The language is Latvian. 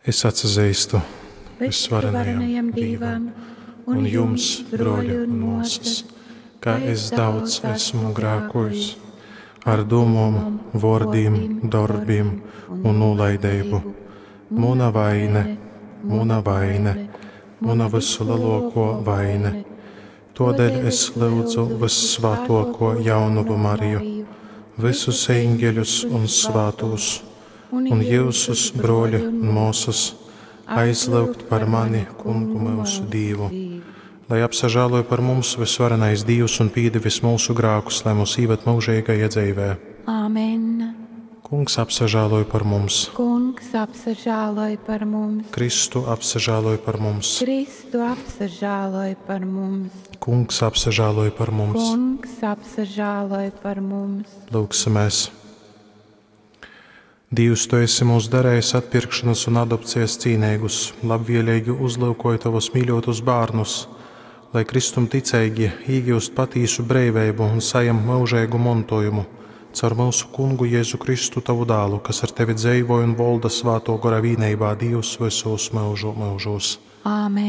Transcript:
Es atzīstu visvarenajam Dievam un jums, broļi un mūsas, ka es daudz esmu grēkojis ar domām, vārdiem, darbiem un nolaidību. Mana vaina, mana visu lielāko vaina. Tādēļ es lūdzu vissvētāko jaunavu Mariju, visus eņģeļus un svātos, un jūsus, broļi un mūsas, aizlūgt par mani, Kungu mūsu Dievu, lai apsažāloja par mums visvarenais Dievs un pīdevis mūsu grēkus, lai mūs īved mūžīgajā dzīvē. Āmen. Kungs apsažāloja par mums. Kungs apsažāloja par mums. Kristu apsažāloja par mums. Kristu apsažāloja par mums. Kungs apsažāloja par mums. Kungs apsažāloja par mums. Lūksimies. Dievs, tu esi mūs darējis atpirkšanas un adopcijas cīnīgus, labvēlīgi uzlūkoja tavus mīļotus bērnus, lai Kristum ticīgi iegūst patīsu brīvību un sajam mūžīgu mantojumu, caur mūsu Kungu Jēzu Kristu tavu dēlu, kas ar tevi dzīvoja un valda svētā gara vienībā Dievs visos mūžos. Āmen.